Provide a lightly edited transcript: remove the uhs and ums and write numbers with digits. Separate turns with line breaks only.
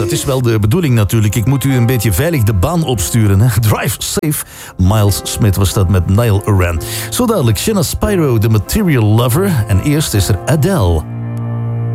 dat is wel de bedoeling natuurlijk. Ik moet u een beetje veilig de baan opsturen. Hè? Drive safe. Miles Smith was dat met Nile Oran. Zo dadelijk Shanna Spyro, The Material Lover. En eerst is er Adele.